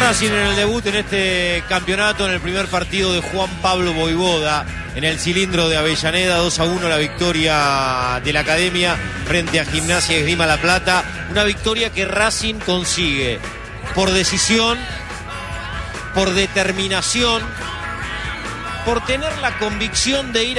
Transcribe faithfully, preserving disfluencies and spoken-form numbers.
Racing en el debut en este campeonato, en el primer partido de Juan Pablo Voivoda, en el cilindro de Avellaneda. Dos a uno la victoria de la Academia frente a Gimnasia y Esgrima La Plata. Una victoria que Racing consigue por decisión, por determinación, por tener la convicción de ir